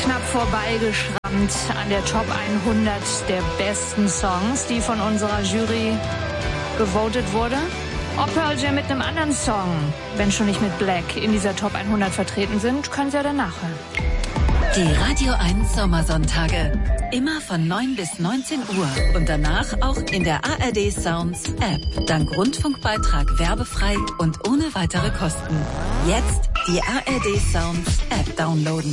knapp vorbeigeschrammt an der Top 100 der besten Songs, die von unserer Jury gewotet wurde. Ob Pearl Jam mit einem anderen Song, wenn schon nicht mit Black, in dieser Top 100 vertreten sind, können Sie ja dann nachhören. Die Radio 1 Sommersonntage. Immer von 9 bis 19 Uhr und danach auch in der ARD Sounds App. Dank Rundfunkbeitrag werbefrei und ohne weitere Kosten. Jetzt die ARD Sounds App downloaden.